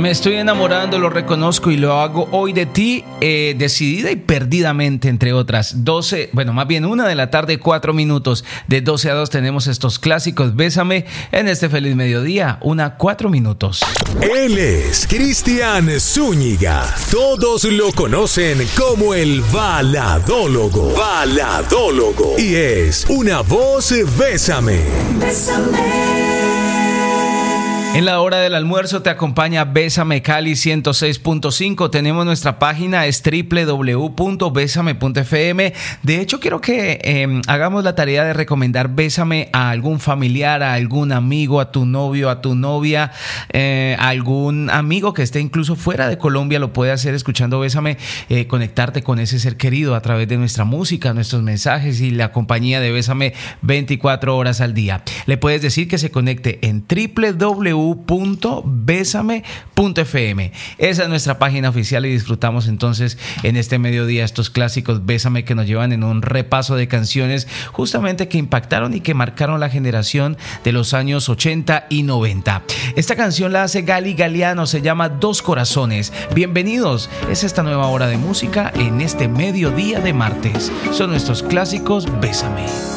Me estoy enamorando, lo reconozco y lo hago hoy de ti, decidida y perdidamente, entre otras. 12, bueno, más bien 1 de la tarde, 4 minutos. De 12 a 2 tenemos estos clásicos. Bésame en este feliz mediodía, 4 minutos. Él es Cristian Zúñiga. Todos lo conocen como el baladólogo. Baladólogo. Y es una voz Bésame. Bésame. En la hora del almuerzo te acompaña Bésame Cali 106.5. Tenemos nuestra página, es www.besame.fm. De hecho, quiero que hagamos la tarea de recomendar Bésame a algún familiar, a algún amigo, a tu novio, a tu novia, a algún amigo que esté incluso fuera de Colombia. Lo puede hacer escuchando Bésame, conectarte con ese ser querido a través de nuestra música, nuestros mensajes y la compañía de Bésame 24 horas al día. Le puedes decir que se conecte en www.besame.fm. Esa es nuestra página oficial y disfrutamos entonces en este mediodía estos clásicos Bésame que nos llevan en un repaso de canciones justamente que impactaron y que marcaron la generación de los años 80 y 90. Esta canción la hace Gali Galiano, se llama Dos Corazones. Bienvenidos, es esta nueva hora de música en este mediodía de martes. Son nuestros clásicos Bésame.